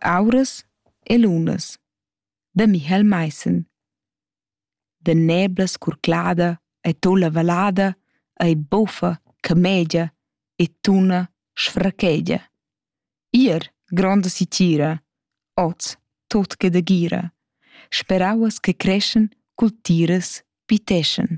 Auras e lunas, da Michael Meissen. Da neblas curclada ei tolla valada ei buffa, camegia e tuna sfrachegia. Ier gronda sitgira, oz tut che da gira. Sperauas che creschen cul tiras piteschen.